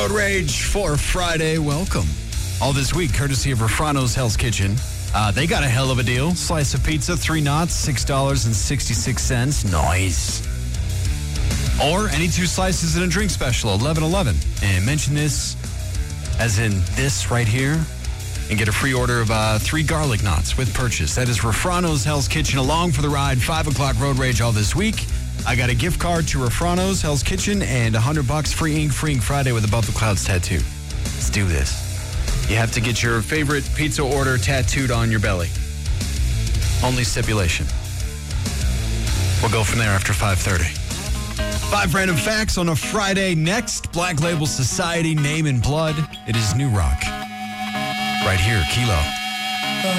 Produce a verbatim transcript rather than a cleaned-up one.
Road Rage for Friday. Welcome. All this week, courtesy of Refrano's Hell's Kitchen. Uh, they got a hell of a deal. Slice of pizza, three knots, six dollars and sixty-six cents. Nice. Or any two slices in a drink special, eleven eleven. And mention this as in this right here and get a free order of uh, three garlic knots with purchase. That is Refrano's Hell's Kitchen. Along for the ride, five o'clock Road Rage all this week. I got a gift card to Refrano's Hell's Kitchen and one hundred bucks free ink, free ink Friday with Above the Clouds tattoo. Let's do this. You have to get your favorite pizza order tattooed on your belly. Only stipulation. We'll go from there after five thirty. Five random facts on a Friday. Next, Black Label Society, Name in Blood. It is New Rock. Right here, Kilo.